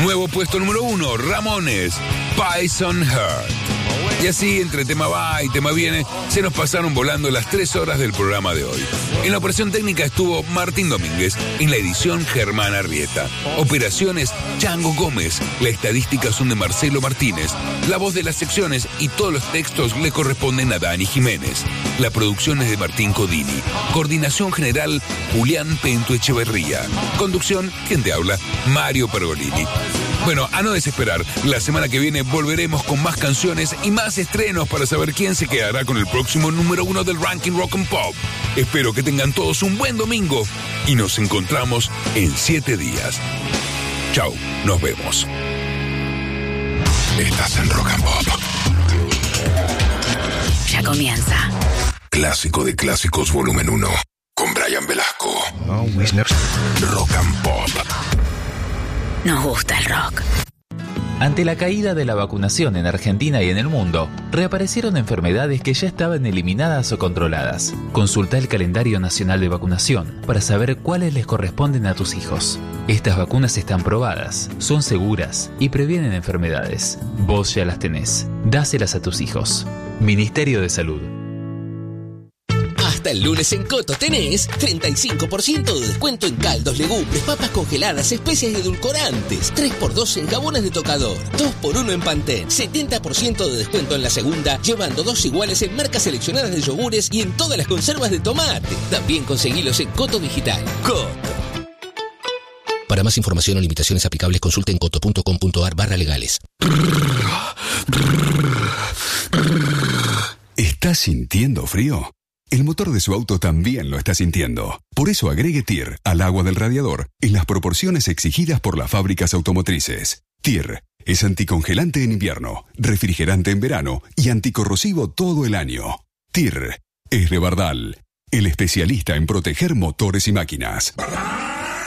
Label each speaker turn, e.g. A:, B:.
A: Nuevo puesto número 1, Ramones, Poison Heart. Y así, entre tema va y tema viene, se nos pasaron volando las 3 horas del programa de hoy. En la operación técnica estuvo Martín Domínguez, en la edición Germán Arrieta. Operaciones, Chango Gómez. La estadística son de Marcelo Martínez. La voz de las secciones y todos los textos le corresponden a Dani Jiménez. La producción es de Martín Codini. Coordinación general, Julián Pento Echeverría. Conducción, quien te habla, Mario Pergolini. Bueno, a no desesperar, la semana que viene volveremos con más canciones y más estrenos para saber quién se quedará con el próximo número 1 del ranking Rock and Pop. Espero que tengan todos un buen domingo y nos encontramos en 7 días. Chau, nos vemos. Estás en Rock and Pop.
B: Ya comienza.
A: Clásico de Clásicos Volumen 1 con Brian Velasco. Rock and Pop.
B: Nos gusta el rock.
C: Ante la caída de la vacunación en Argentina y en el mundo, reaparecieron enfermedades que ya estaban eliminadas o controladas. Consulta el calendario nacional de vacunación para saber cuáles les corresponden a tus hijos. Estas vacunas están probadas, son seguras y previenen enfermedades. Vos ya las tenés. Dáselas a tus hijos. Ministerio de Salud.
D: Hasta el lunes en Coto tenés 35% de descuento en caldos, legumbres, papas congeladas, especias y edulcorantes. 3x2 en jabones de tocador. 2x1 en Pantene. 70% de descuento en la segunda, llevando 2 iguales en marcas seleccionadas de yogures y en todas las conservas de tomate. También conseguilos en Coto Digital. Coto. Para más información o limitaciones aplicables, consulten coto.com.ar/legales.
E: ¿Estás sintiendo frío? El motor de su auto también lo está sintiendo. Por eso agregue TIR al agua del radiador en las proporciones exigidas por las fábricas automotrices. TIR es anticongelante en invierno, refrigerante en verano y anticorrosivo todo el año. TIR es de Bardal, el especialista en proteger motores y máquinas.